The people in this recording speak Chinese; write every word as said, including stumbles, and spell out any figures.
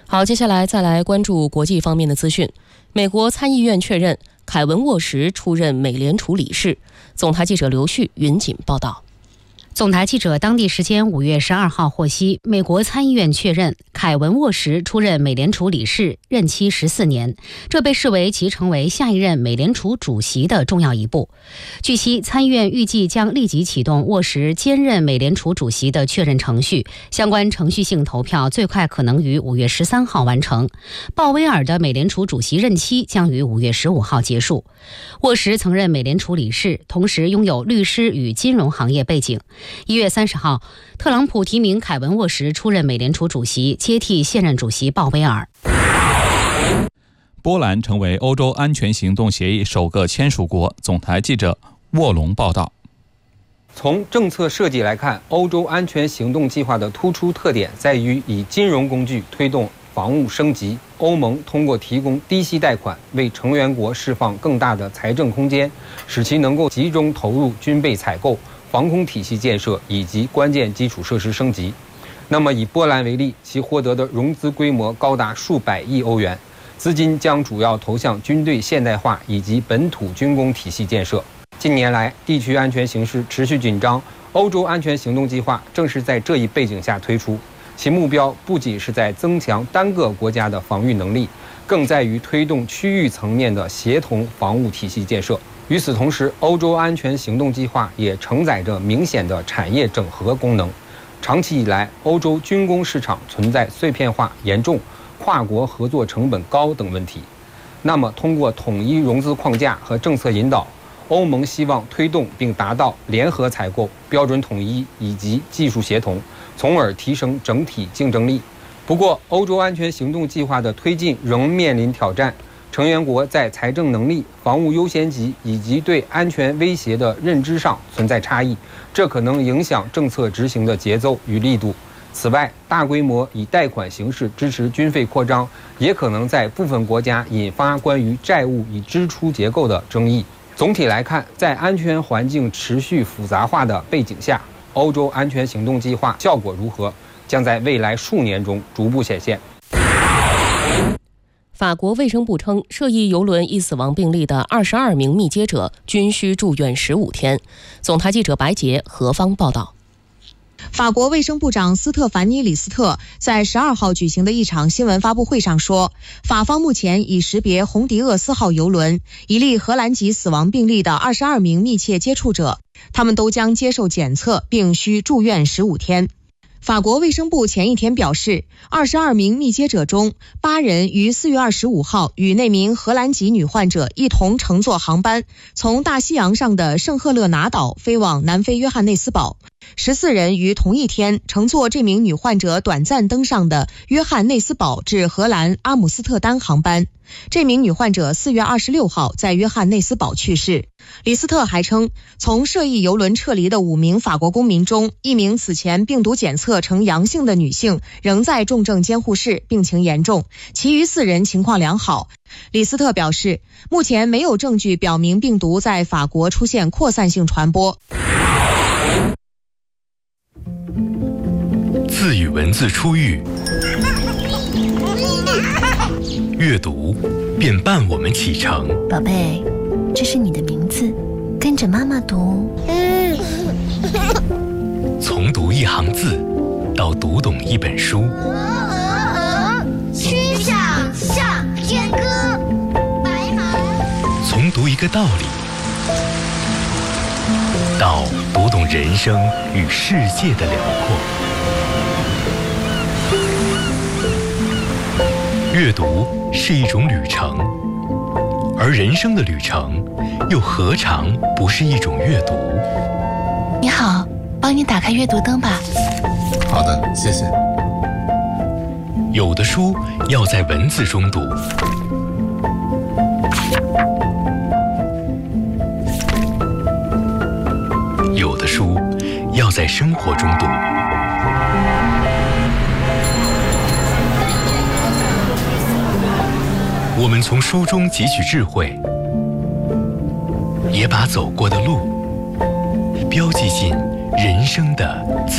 好，接下来再来关注国际方面的资讯。美国参议院确认凯文·沃什出任美联储理事。总台记者刘旭云锦报道。 总台记者当地时间五月十二号获悉，美国参议院确认凯文·沃什出任美联储理事，任期十四年，这被视为其成为下一任美联储主席的重要一步。据悉，参议院预计将立即启动沃什兼任美联储主席的确认程序，相关程序性投票最快可能于五月十三号完成。鲍威尔的美联储主席任期将于五月十五号结束。沃什曾任美联储理事，同时拥有律师与金融行业背景。一月三十号，特朗普提名凯文·沃什出任美联储主席，接替现任主席鲍威尔。 波兰成为欧洲安全行动协议首个签署国。总台记者卧龙报道。 从政策设计来看，欧洲安全行动计划的突出特点在于以金融工具推动防务升级。欧盟通过提供低息贷款，为成员国释放更大的财政空间，使其能够集中投入军备采购、防空体系建设以及关键基础设施升级。那么以波兰为例，其获得的融资规模高达数百亿欧元，资金将主要投向军队现代化以及本土军工体系建设。近年来，地区安全形势持续紧张，欧洲安全行动计划正是在这一背景下推出。其目标不仅是在增强单个国家的防御能力，更在于推动区域层面的协同防务体系建设。与此同时，欧洲安全行动计划也承载着明显的产业整合功能。长期以来，欧洲军工市场存在碎片化严重、跨国合作成本高等问题。那么，通过统一融资框架和政策引导，欧盟希望推动并达到联合采购、标准统一以及技术协同，从而提升整体竞争力。不过，欧洲安全行动计划的推进仍面临挑战。成员国在财政能力、防务优先级以及对安全威胁的认知上存在差异，这可能影响政策执行的节奏与力度。此外，大规模以贷款形式支持军费扩张，也可能在部分国家引发关于债务与支出结构的争议。总体来看，在安全环境持续复杂化的背景下，欧洲安全行动计划效果如何，将在未来数年中逐步显现。 法国卫生部称，涉疫邮轮一死亡病例的二十二名密接者均需住院十五天。总台记者白洁何方报道。 法国卫生部长斯特凡尼·李斯特在十二号举行的一场新闻发布会上说，法方目前已识别红迪厄斯号邮轮一例荷兰籍死亡病例的二十二名密切接触者，他们都将接受检测并需住院十五天。法国卫生部前一天表示，二十二名密接者中，八人于四月二十五号与那名荷兰籍女患者一同乘坐航班，从大西洋上的圣赫勒拿岛飞往南非约翰内斯堡。十四人于同一天乘坐这名女患者短暂登上的约翰内斯堡至荷兰阿姆斯特丹航班。这名女患者四月二十六号在约翰内斯堡去世。李斯特还称，从涉疫邮轮撤离的五名法国公民中，一名此前病毒检测呈阳性的女性仍在重症监护室，病情严重，其余四人情况良好。李斯特表示，目前没有证据表明病毒在法国出现扩散性传播。 字与文字出狱，阅读便伴我们启程。 宝贝，这是你的名字，跟着妈妈读。 从读一行字到读懂一本书， 曲项向天歌。 从读一个道理到读懂人生与世界的辽阔。阅读是一种旅程，而人生的旅程又何尝不是一种阅读？ 你好，帮你打开阅读灯吧。 好的，谢谢。 有的书要在文字中读，有的书要在生活中读。我们从书中汲取智慧，也把走过的路标记进人生的